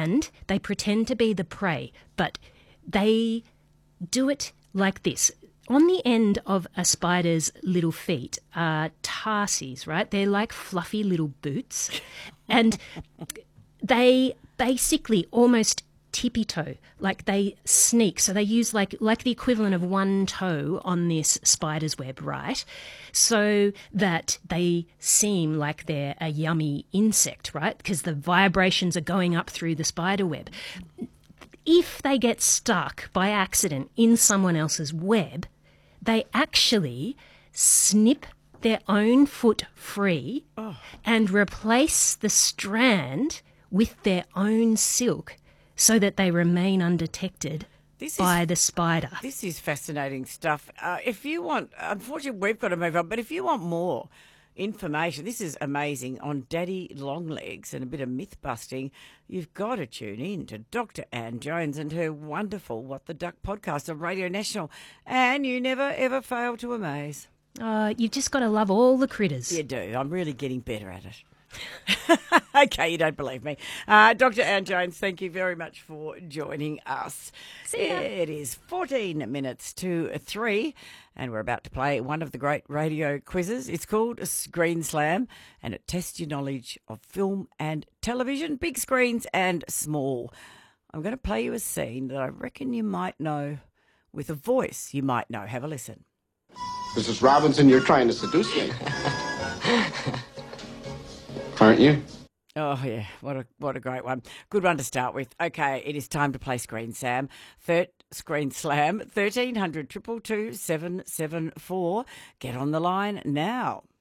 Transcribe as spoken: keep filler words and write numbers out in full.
and they pretend to be the prey, but they do it like this. On the end of a spider's little feet are tarses, right? They're like fluffy little boots. And they basically almost tippy-toe, like they sneak. So they use like like the equivalent of one toe on this spider's web, right? So that they seem like they're a yummy insect, right? Because the vibrations are going up through the spider web. If they get stuck by accident in someone else's web, they actually snip their own foot free oh. and replace the strand with their own silk so that they remain undetected this by is, the spider. This is fascinating stuff. Uh, if you want, unfortunately, we've got to move on, but if you want more information, this is amazing, on daddy longlegs and a bit of myth busting, you've got to tune in to Doctor Ann Jones and her wonderful What the Duck podcast on Radio National. And you never, ever fail to amaze. Uh, you've just got to love all the critters. You do. I'm really getting better at it. Okay, you don't believe me. Uh, Doctor Ann Jones, thank you very much for joining us. See ya. It is fourteen minutes to three, and we're about to play one of the great radio quizzes. It's called Screen Slam, and it tests your knowledge of film and television, big screens and small. I'm going to play you a scene that I reckon you might know with a voice you might know. Have a listen. Missus Robinson, you're trying to seduce me. Aren't you? Oh, yeah, what a what a great one. Good one to start with. Okay, it is time to play Screen Sam. Third Screen Slam, thirteen hundred, two two two, seven seven four. Get on the line now.